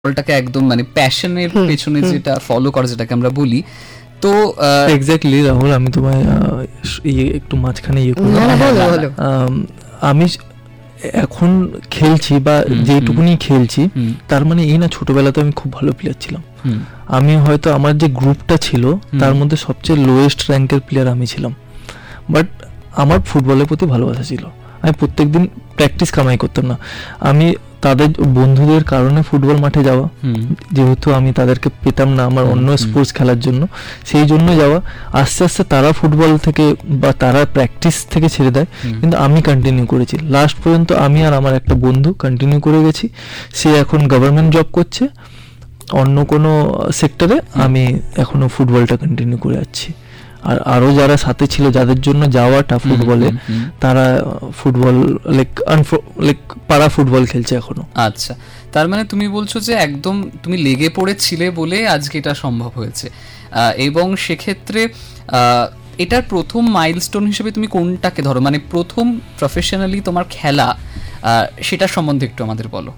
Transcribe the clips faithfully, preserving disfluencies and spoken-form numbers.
ফুটবলটাকে একদম মানে প্যাশনের পেছনে যেটা ফলো করে যেটাকে আমরা বলি, তো এক্স্যাক্টলি রাহুল, আমি তোমায় ইয়ে একটু মাঝখানে ইয়ে করি। আমি এখন খেলছি বা যেটুকুনি খেলছি তার মানে এই না ছোটবেলাতে আমি খুব ভালো প্লেয়ার ছিলাম। আমি হয়তো আমার যে গ্রুপটা ছিল তার মধ্যে সবচেয়ে লোয়েস্ট র্যাঙ্কের প্লেয়ার আমি ছিলাম, বাট আমার ফুটবলের প্রতি ভালোবাসা ছিল। আমি প্রত্যেক দিন প্র্যাকটিস কামাই করতাম না, আমি তাদের বন্ধুদের কারণে ফুটবল মাঠে যাওয়া, যেহেতু আমি তাদেরকে পেতাম না আমার অন্য স্পোর্টস খেলার জন্য, সেই জন্য যাওয়া। আস্তে আস্তে তারা ফুটবল থেকে বা তারা প্র্যাকটিস থেকে ছেড়ে দেয়, কিন্তু আমি কন্টিনিউ করেছি লাস্ট পর্যন্ত। আমি আর আমার একটা বন্ধু কন্টিনিউ করে গেছি। সে এখন গভর্নমেন্ট জব করছে অন্য কোনো সেক্টরে, আমি এখনো ফুটবলটা কন্টিনিউ করে যাচ্ছি। আর আরও যারা সাথে ছিল যাদের জন্য যাওয়াটা ফুটবলে, তারা ফুটবল লাইক লাইক পাড়া ফুটবল খেলছে এখনো। আচ্ছা, তার মানে তুমি বলছো যে একদম তুমি লেগে পড়েছিলে বলে আজকে এটা সম্ভব হয়েছে। এবং সেক্ষেত্রে এটার প্রথম মাইলস্টোন হিসেবে তুমি কোনটাকে ধরো, মানে প্রথম প্রফেশনালি তোমার খেলা, সেটার সম্বন্ধে একটু আমাদের বলো।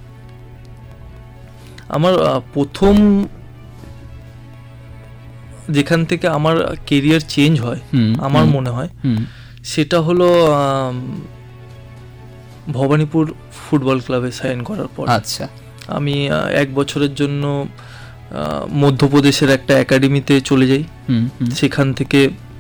আমার প্রথম যেখান থেকে আমার কেরিয়ার চেঞ্জ হয় আমার মনে হয় সেটা হলো ভবানীপুর ফুটবল ক্লাবে সাইন করার পর। আচ্ছা, আমি এক বছরের জন্য মধ্যপ্রদেশের একটা একাডেমিতে চলে যাই। সেখান থেকে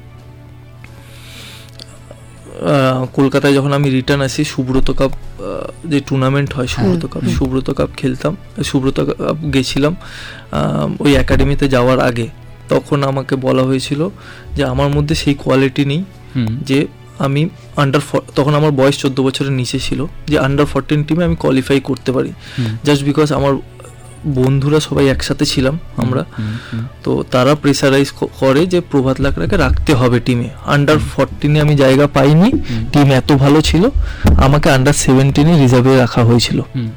কলকাতায় যখন আমি রিটার্ন আসি, সুব্রত কাপ যে টুর্নামেন্ট হয়, সুব্রত কাপ সুব্রত কাপ খেলতাম, সুব্রত কাপ গেছিলাম ওই একাডেমিতে যাওয়ার আগে। তখন আমাকে বলা হয়েছিল যে আমার মধ্যে সেই কোয়ালিটি নেই যে আমি আন্ডার, তখন আমার বয়স চোদ্দ বছরের নিচে ছিল, যে আন্ডার ফোরটিন টিমে আমি কোয়ালিফাই করতে পারি। জাস্ট বিকজ আমার বন্ধুরা সবাই একসাথে ছিলাম আমরা, তো তারা প্রেসারাইজ করে যে প্রভাত লাকড়াকে রাখতে হবে টিমে। আন্ডার ফোরটিনে আমি জায়গা পাইনি, টিম এত ভালো ছিল, আমাকে আন্ডার সেভেন্টিনে রিজার্ভে রাখা হয়েছিল।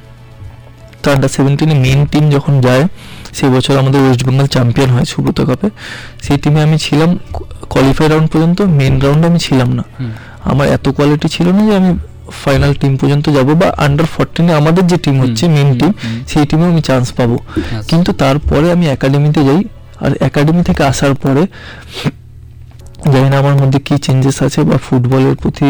তো আন্ডার সেভেন্টিনে মেন টিম যখন যায়, সেই বছর আমাদের ওয়েস্ট বেঙ্গল চ্যাম্পিয়ন হয় সুব্রত কাপে, সেই টিমে আমি ছিলাম কোয়ালিফাই রাউন্ড পর্যন্ত, মেন রাউন্ডে আমি ছিলাম না। আমার এত কোয়ালিটি ছিল না যে আমি ফাইনাল টিম পর্যন্ত যাব, বা আন্ডার ফোরটিনে আমাদের যে টিম হচ্ছে মেন টিম, সেই টিমে আমি চান্স পাবো। কিন্তু তারপরে আমি একাডেমিতে যাই, আর একাডেমি থেকে আসার পরে জানি না আমার মধ্যে কি চেঞ্জেস আছে, বা ফুটবলের প্রতি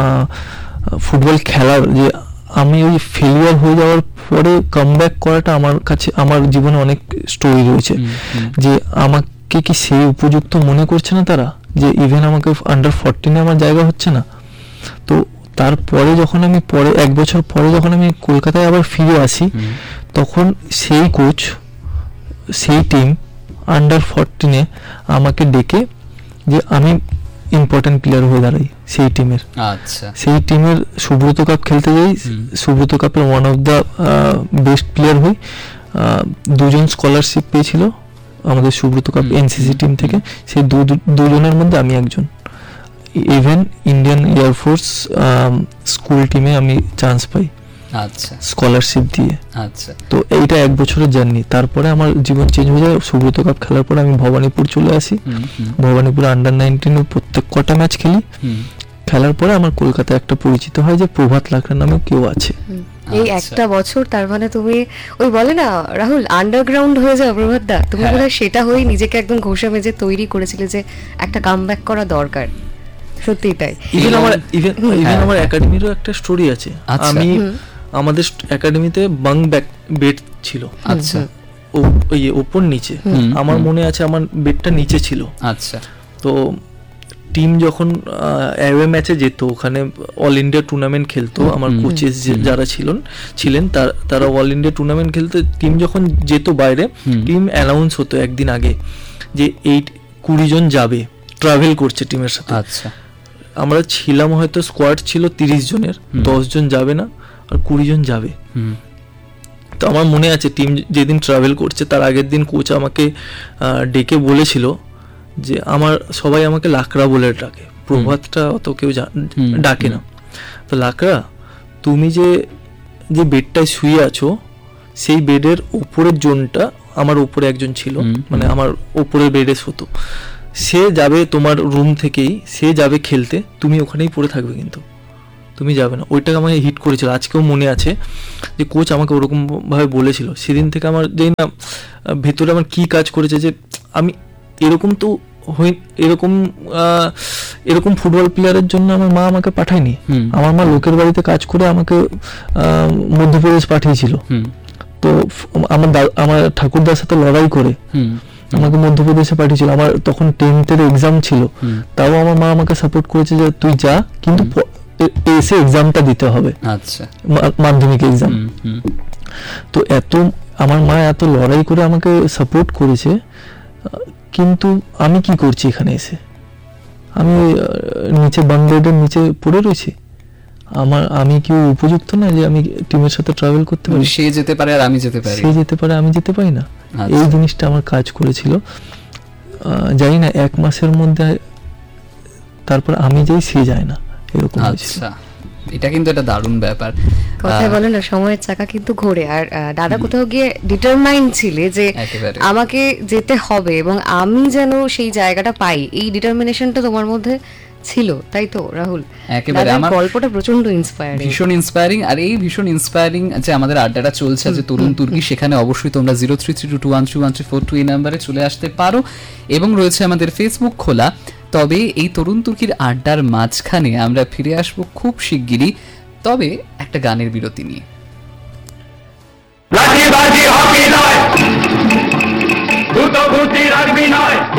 ফুটবল খেলার যে আমি ওই ফেলিয়ার হয়ে যাওয়ার পরে কামব্যাক করাটা আমার কাছে, আমার জীবনে অনেক স্টোরি রয়েছে যে আমাকে কি সেই উপযুক্ত মনে করছে না তারা, যে ইভেন আমাকে আন্ডার ফোরটিনে আমার জায়গা হচ্ছে না। তো তারপরে যখন আমি পরে এক বছর পরে যখন আমি কলকাতায় আবার ফিরে আসি, তখন সেই কোচ সেই টিম আন্ডার ফোরটিনে আমাকে ডেকে যে আমি ইম্পর্টেন্ট প্লেয়ার হয়ে দাঁড়াই সেই টিমের। আচ্ছা, সেই টিমের সুব্রত কাপ খেলতে যাই, সুব্রত কাপের one of the best player হই। দুজন স্কলারশিপ পেয়েছিল আমাদের সুব্রত কাপ এনসিসি টিম থেকে, সেই দুজনের মধ্যে আমি একজন। ইভেন ইন্ডিয়ান এয়ারফোর্স স্কুল টিমে আমি চান্স পাই, আচ্ছা, স্কলারশিপ দিয়ে। আচ্ছা, তো এইটা এক বছরের জার্নি। তারপরে আমার জীবন চেঞ্জ হয়ে যায়। সুব্রত কাপ খেলার পরে আমি ভবানীপুর চলে আসি, ভবানীপুর আন্ডার নাইনটিনের প্রত্যেক কটা ম্যাচ খেলি। খেলার পরে আমার কলকাতায় একটা পরিচিত হয় যে প্রভাত লাকড়া নামে কেউ আছে। এই একটা বছর, তার মানে তুমি ওই বলে না রাহুল আন্ডারগ্রাউন্ড হয়ে যাও প্রভাত দা, তুমি বলে সেটা হয়ে নিজেকে একদম ঘষা মেজে তৈরি করেছিলে যে একটা কামব্যাক করা দরকার। সত্যি তাই। ইভেন আমার ইভেন ইভেন আমার একাডেমিরও একটা স্টোরি আছে। আমি আমাদের একাডেমিতে বাং ব্যাক বেড ছিল, আচ্ছা, ওই ওপর নিচে, আমার মনে আছে আমার বেডটা নিচে ছিল। আচ্ছা, তো টিম যখন অ্যাওয়ে ম্যাচে যেত, ওখানে অল ইন্ডিয়া টুর্নামেন্ট খেলতো, আমার কোচেস যারা ছিলেন ছিলেন তারা অল ইন্ডিয়া টুর্নামেন্ট খেলতে, টিম যখন যেত বাইরে, টিম অ্যানাউন্স হতো একদিন আগে যে এই কুড়ি জন যাবে, ট্রাভেল করছে টিমের সাথে। আচ্ছা, আমরা ছিলাম হয়তো স্কোয়াড ছিল তিরিশ জনের, দশ জন যাবে না আর কুড়ি জন যাবে। তো আমার মনে আছে টিম যেদিন ট্রাভেল করছে তার আগের দিন কোচ আমাকে ডেকে বলেছিল যে আমার সবাই আমাকে লাকড়া বলে ডাকে, প্রভাতটা অত কেউ ডাকে না। তো লাকড়া, তুমি যে যে বেডটায় শুয়ে আছো সেই বেডের ওপরের জোনটা, আমার ওপরে একজন ছিল, মানে আমার ওপরের বেডে শোতো, সে যাবে তোমার রুম থেকেই, সে যাবে খেলতে, তুমি ওখানেই পড়ে থাকবে কিন্তু। তুমি যাবে না। ওইটা আমাকে হিট করেছিল, আজকেও মনে আছে যে কোচ আমাকে ওরকম ভাবে বলেছিল। সেদিন থেকে আমার যেই না ভেতরে আমার কি কাজ করেছে যে আমি এরকম তো হই, এরকম আহ, এরকম ফুটবল প্লেয়ারের জন্য আমার মা আমাকে পাঠায়নি। আমার মা লোকের বাড়িতে কাজ করে আমাকে আহ, মধ্যপ্রদেশ পাঠিয়েছিল। তো আমার আমার ঠাকুরদার সাথে লড়াই করে আমাকে মধ্যপ্রদেশে পাঠিয়েছিল। আমার তখন টেন্থের এক্সাম ছিল, তাও আমার মা আমাকে সাপোর্ট করেছে যে তুই যা, কিন্তু এসে এক্সামটা দিতে হবে, আচ্ছা মাধ্যমিক এক্সাম। তো এত আমার মা এত লড়াই করে আমাকে সাপোর্ট করেছে, কিন্তু আমি কি করছি এখানে এসে? আমি নিচে বাংলাদেশের নিচে পড়ে রয়েছি। আমার আমি কি উপযুক্ত না যে আমি টিমের সাথে ট্রাভেল করতে পারি? সে যেতে পারে আর আমি যেতে পারি, সে যেতে পারে আমি যেতে পারি না। এই জিনিসটা আমার কাজ করেছিল, জানি না এক মাসের মধ্যে তারপর আমি যাই সে যায় না, এরকম হয়েছিল। এটা কিন্তু একটা দারুণ ব্যাপার। কথায় বলে না সময়ের চাকা কিন্তু ঘোরে। আর দাদা কোথাও গিয়ে ডিটারমাইন্ড ছিলে যে আমাকে যেতে হবে এবং আমি যেন সেই জায়গাটা পাই, এই ডিটারমিনেশনটা তোমার মধ্যে ছিল, তাই তো রাহুল? একেবারে আমার গল্পটা প্রচন্ড ইন্সপায়ারিং, ভীষণ ইন্সপায়ারিং। আর এই ভীষণ ইন্সপায়ারিং যে আমাদের আড্ডাটা চলছে যে তরুণ তুর্কি, সেখানে অবশ্যই তোমরা zero three three two two one three one three four two এই নাম্বারে চলে আসতে পারো এবং রয়েছে আমাদের ফেসবুক খোলা। তবে এই তরুণ তুর্কির আড্ডার মাঝখানে আমরা ফিরে আসবো খুব শিগগিরই, তবে একটা গানের বিরতি নিয়ে।